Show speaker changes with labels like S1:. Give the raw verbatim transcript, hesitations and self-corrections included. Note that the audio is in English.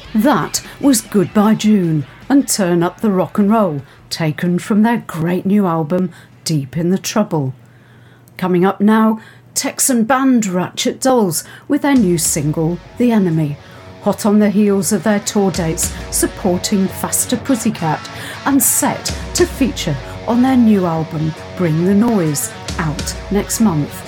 S1: That was Goodbye June and Turn Up the Rock and Roll, taken from their great new album Deep in the Trouble. Coming up now, Texan band Ratchet Dolls with their new single The Enemy, hot on the heels of their tour dates supporting Faster Pussycat and set to feature on their new album Bring the Noise, out next month.